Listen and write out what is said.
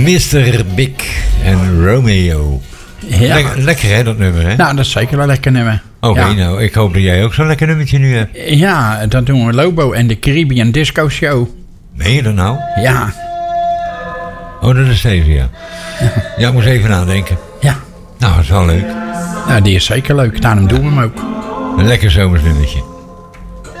Mr. Big en Romeo. Ja. Lekker hè, dat nummer hè? Nou, dat is zeker wel lekker nummer. Oké, Ja. nou, ik hoop dat jij ook zo'n lekker nummertje nu hebt. Ja, dat doen we Lobo en de Caribbean Disco Show. Meen je dat nou? Ja. Oh, dat is deze, ja. Ja, ik moest even nadenken. Ja. Nou, dat is wel leuk. Nou, die is zeker leuk. Daarom doen we hem ook. Een lekker zomers nummertje.